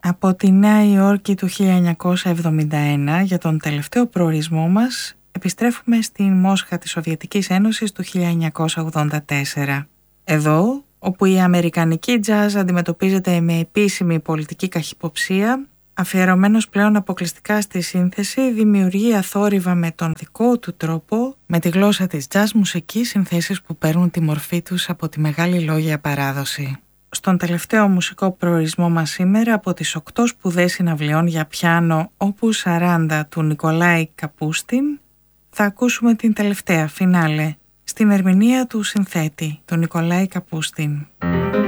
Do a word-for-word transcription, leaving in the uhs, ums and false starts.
Από τη Νέα Υόρκη του χίλια εννιακόσια εβδομήντα ένα, για τον τελευταίο προορισμό μας, επιστρέφουμε στην Μόσχα της Σοβιετικής Ένωσης του χίλια εννιακόσια ογδόντα τέσσερα. Εδώ, όπου η αμερικανική τζάζ αντιμετωπίζεται με επίσημη πολιτική καχυποψία, αφιερωμένος πλέον αποκλειστικά στη σύνθεση, δημιουργεί αθόρυβα με τον δικό του τρόπο, με τη γλώσσα της τζάζ μουσικής, συνθέσεις που παίρνουν τη μορφή τους από τη μεγάλη λόγια παράδοση. Στον τελευταίο μουσικό προορισμό μας σήμερα, από τις οκτώ σπουδές συναυλιών για πιάνο Opus σαράντα του Νικολάη Καπούστιν, θα ακούσουμε την τελευταία φινάλε, στην ερμηνεία του συνθέτη, του Νικολάη Καπούστιν.